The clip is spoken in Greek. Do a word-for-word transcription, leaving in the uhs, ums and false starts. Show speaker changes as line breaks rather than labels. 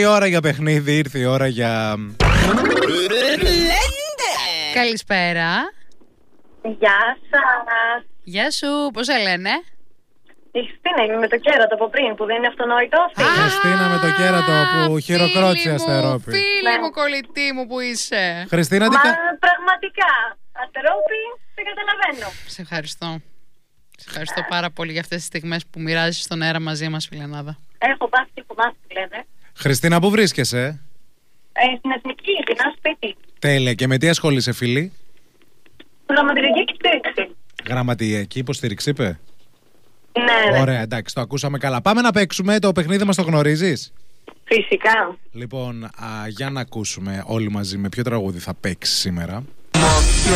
ώρα για παιχνίδι, ήρθε η ώρα για...
Καλησπέρα.
Γεια σας.
Γεια σου, πώς σε λένε?
Η Χριστίνα είμαι με το κέρατο από πριν που δεν είναι αυτονόητο.
Η Χριστίνα με το κέρατο που χειροκρότησε αστερόπι.
Φίλη μου, κολλητή μου που είσαι.
Χριστίνα, τι
Μα
κα...
πραγματικά, αστερόπι δεν καταλαβαίνω.
Σε ευχαριστώ. Σε ευχαριστώ πάρα πολύ για αυτές τις στιγμές που μοιράζεις στον αέρα μαζί μας, φιλενάδα.
Έχω πάθει και φοβάσαι που λένε.
Χριστίνα, πού βρίσκεσαι?
Ε, στην εθνική, στην ένα σπίτι.
Τέλεια. Και με τι ασχολείσαι, φίλη?
Γραμματική υποστήριξη.
Γραμματική υποστήριξη, είπε.
Ναι, ναι.
Ωραία, εντάξει, το ακούσαμε καλά. Πάμε να παίξουμε. Το παιχνίδι μας το γνωρίζεις?
Φυσικά.
Λοιπόν, α, για να ακούσουμε όλοι μαζί με ποιο τραγούδι θα παίξει σήμερα.